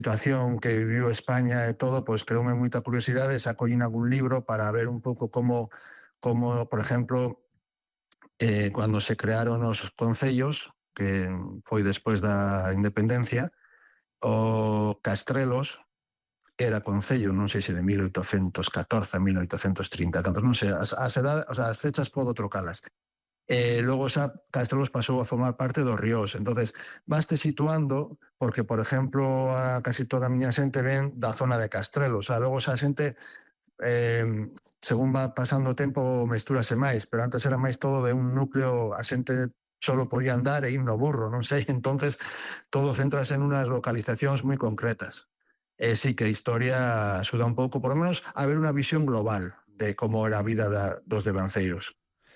situación que viviu España e todo, pois creoume moita curiosidade, sacollín algún libro para ver un pouco como por exemplo, cando se crearon os concellos, que foi despois da independencia, o Castrelos era concello, non sei se de 1814 a 1830, tanto non sei, as fechas podo trocalas. Logo xa Castrelos pasou a formar parte dos Ríos, entonces vaste situando, porque, por exemplo, a casi toda a miña xente ven da zona de Castrelos, logo xa xente, según va pasando o tempo, mestúrase máis, pero antes era máis todo de un núcleo, a xente solo podía andar e ir no burro, non sei, entonces todo centrase en unas localizacións moi concretas. Sí que a historia axuda un pouco, por lo menos, a ver unha visión global de como era a vida dos devanceiros.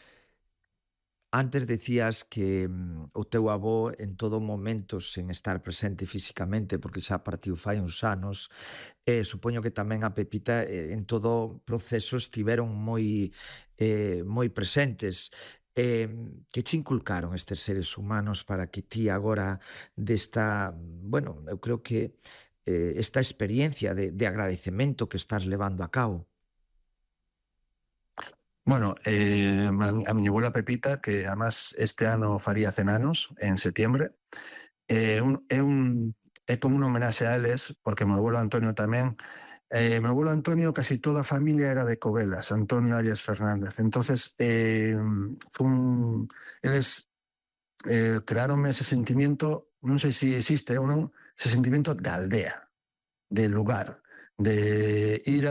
Antes decías que o teu avó en todo momento, sen estar presente fisicamente, porque xa partiu fai uns anos, supoño que tamén a Pepita en todo proceso estiveron moi presentes. Que che inculcaron estes seres humanos para que ti agora desta, bueno, eu creo que esta experiencia de agradecemento que estás levando a cabo? Bueno, a miña abuela Pepita, que además este ano faría 100 anos, en setiembre, é como unha homenaxe a eles, porque meu abuelo Antonio tamén. Meu abuelo Antonio, casi toda a familia era de Covelas, Antonio Arias Fernández. Entonces, eles crearonme ese sentimiento, non sei se existe ou non, ese sentimiento de aldea, de lugar, de ir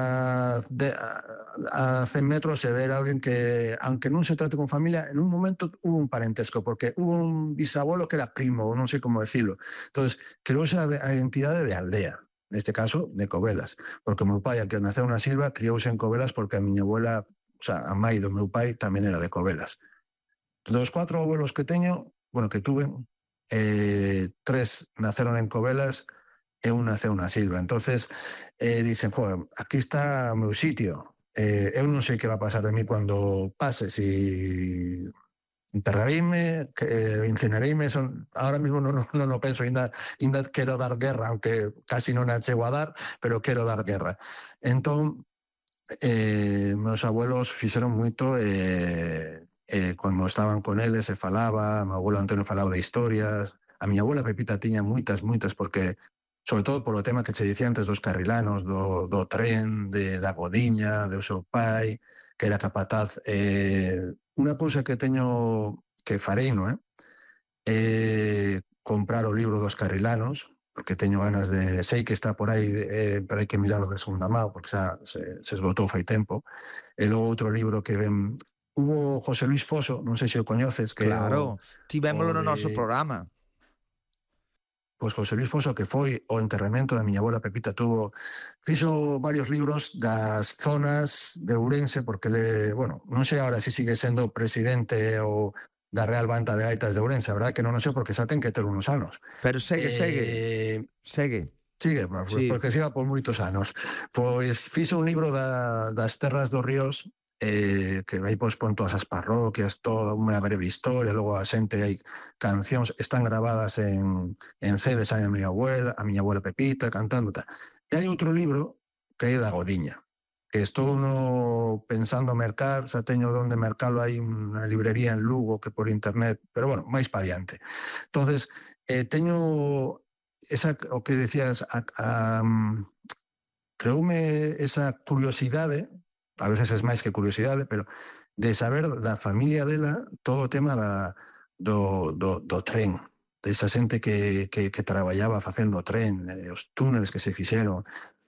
a 100 metros e ver a alguén que, aunque non se trate con familia, en un momento hubo un parentesco, porque hubo un bisabuelo que era primo, ou non sei como decirlo. Entonces, creouse a identidade de aldea, neste caso, de Covelas, porque o meu pai, que naceu na Silva, criouse en Covelas porque a miña abuela, o sea, a mai do meu pai tamén era de Covelas. Dos 4 abuelos que teño, bueno, que tuve, 3 naceron en Covelas e un naceu na Silva. Entonces, dixen, joder, aquí está o meu sitio. Eu non sei que va a pasar de mí cando pase, si enterrareime, incinereime, ahora mismo non o penso, ainda quero dar guerra, aunque casi non a chego a dar, pero quero dar guerra. Entón, meus abuelos fixeron moito, cando estaban con eles se falaba, meu abuelo Antonio falaba de historias, a miña abuela Pepita tiña moitas, porque, sobre todo polo tema que che dicía antes dos carrilanos, do tren, da Godiña, do seu pai, que era capataz. Unha cousa que teño, que farei, non comprar o libro dos carrilanos, porque teño ganas de... Sei que está por aí, pero hai que mirarlo de segunda mão, porque xa se esgotou fai tempo. E logo outro libro que ven... Hubo José Luis Foso, non sei se o coñeces, que é Claro, o tivémolo no noso de... programa. Pois José Luis Foso, que foi o enterramento da miña abuela Pepita, fixo varios libros das zonas de Ourense, porque bueno, non sei agora se sigue sendo presidente ou da Real Banda de Gaitas de Ourense, a verdade que non o sei, porque xa ten que ter unos anos. Pero segue. Sigue, Sí. porque siga por moitos anos. Pois fixo un libro das terras dos ríos, que aí pon todas as parroquias, toda unha breve historia, logo a xente, hai cancións, están gravadas en CDs, hai a miña abuela Pepita cantando, tal. E hai outro libro que é da Godiña, que estou pensando mercar, xa teño onde mercalo, hai unha librería en Lugo que por internet, pero bueno, máis pa diante. Entonces, teño o que decías, creoume esa curiosidade, a veces es máis que curiosidade, pero de saber da familia dela todo o tema do tren, desa xente que traballaba facendo o tren, os túneles que se fixeron,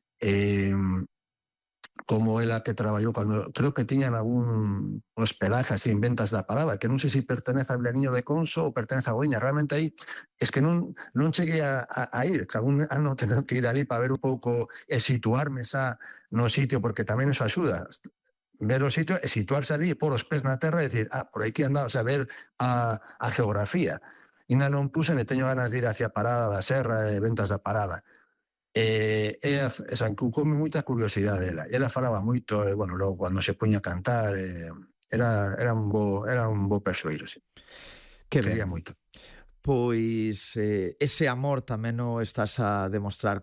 como ela que traballou cando, creo que tiñan algún hospedaje así en Ventas da Parada, que non sei se pertenece a Vilariño de Conso ou pertenece a Goiña, realmente aí es que non cheguei a ir, que algún ano tener que ir ali para ver un pouco e situarme xa no sitio, porque tamén eso axuda, ver o sitio e situarse ali e pôr os pés na terra e dicir, por aquí andaba, o sea, ver a geografía. Ainda non puse, ne teño ganas de ir hacia Parada da Serra e Ventas da Parada. Esa inculcoume moita curiosidade dela. E ela falaba moito, bueno, logo cando se puña a cantar, era un bo persoeiro, sí. Que Quería ben. moito. Pois ese amor tamén o estás a demostrar